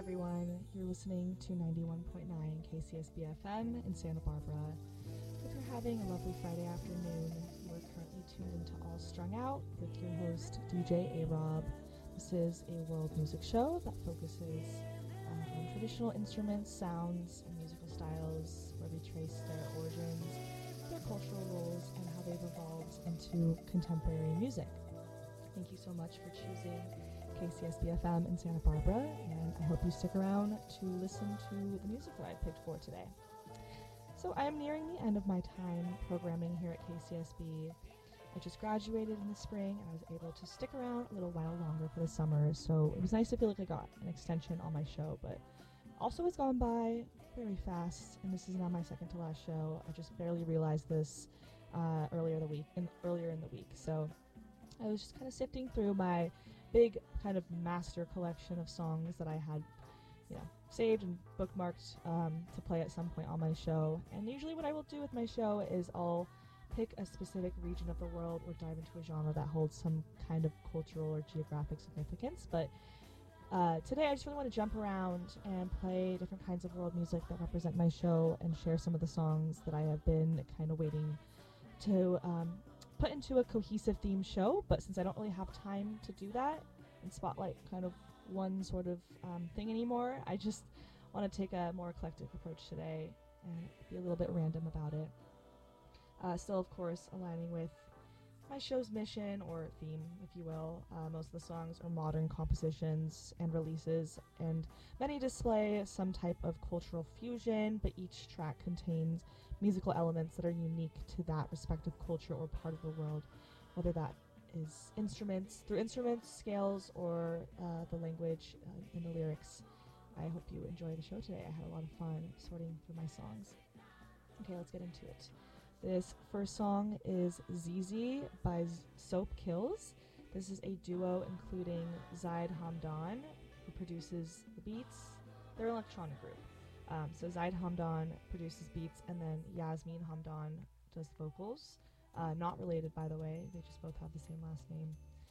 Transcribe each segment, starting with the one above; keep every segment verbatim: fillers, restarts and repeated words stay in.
everyone. You're listening to ninety-one point nine K C S B F M in Santa Barbara. If you're having a lovely Friday afternoon, you are currently tuned into All Strung Out with your host, D J A-Rob. This is a world music show that focuses uh, on traditional instruments, sounds, and musical styles, where we trace their origins, their cultural roles, and how they've evolved into contemporary music. Thank you so much for choosing K C S B F M in Santa Barbara, and I hope you stick around to listen to the music that I picked for today. So I am nearing the end of my time programming here at K C S B. I just graduated in the spring, and I was able to stick around a little while longer for the summer, so it was nice to feel like I got an extension on my show, but also it's gone by very fast, and this is now my second to last show. I just barely realized this uh, earlier the week, in, earlier in the week, so I was just kind of sifting through my big kind of master collection of songs that I had, you know, saved and bookmarked um, to play at some point on my show. And usually what I will do with my show is I'll pick a specific region of the world or dive into a genre that holds some kind of cultural or geographic significance. But uh, today I just really want to jump around and play different kinds of world music that represent my show and share some of the songs that I have been kind of waiting to um, put into a cohesive theme show, but since I don't really have time to do that and spotlight kind of one sort of um, thing anymore, I just want to take a more eclectic approach today and be a little bit random about it. Uh, still, of course, aligning with my show's mission or theme, if you will. Uh, most of the songs are modern compositions and releases, and many display some type of cultural fusion, but each track contains musical elements that are unique to that respective culture or part of the world, whether that is instruments, through instruments, scales, or uh, the language uh, in the lyrics. I hope you enjoy the show today. I had a lot of fun sorting through my songs. Okay, let's get into it. This first song is Z Z by Z- Soap Kills. This is a duo including Zaid Hamdan, who produces the beats. They're an electronic group. Um, so Zaid Hamdan produces beats, and then Yasmin Hamdan does the vocals. Uh, not related, by the way. They just both have the same last name.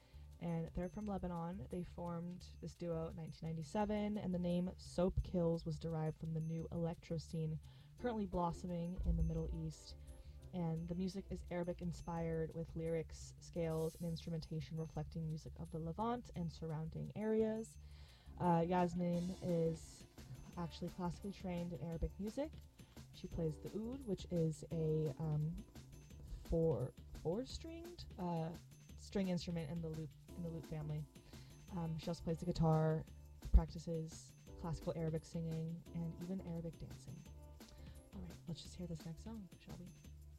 And they're from Lebanon. They formed this duo in nineteen ninety-seven, and the name Soap Kills was derived from the new electro scene currently blossoming in the Middle East. And the music is Arabic-inspired with lyrics, scales, and instrumentation reflecting music of the Levant and surrounding areas. Uh, Yasmin is actually classically trained in Arabic music. She plays the oud, which is a um, four four-stringed uh, string instrument in the lute in the lute family. Um, she also plays the guitar, practices classical Arabic singing, and even Arabic dancing. All right, let's just hear this next song, shall we?